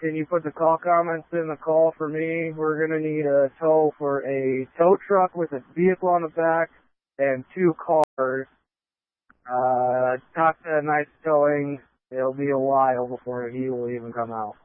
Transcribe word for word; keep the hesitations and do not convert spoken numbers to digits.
can you put the call comments in the call for me? We're going to need a tow for a tow truck with a vehicle on the back and two cars. Uh, talk to Nice Towing. It'll be a while before he will even come out.